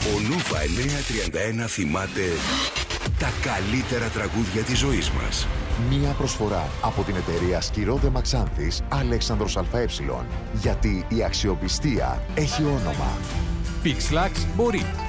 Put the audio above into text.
Ο Νούβα 931 θυμάται τα καλύτερα τραγούδια της ζωής μας. Μία προσφορά από την εταιρεία Σκυρόδε Μαξάνθης Αλέξανδρος ΑΕ. Γιατί η αξιοπιστία έχει όνομα. Pixlax μπορεί.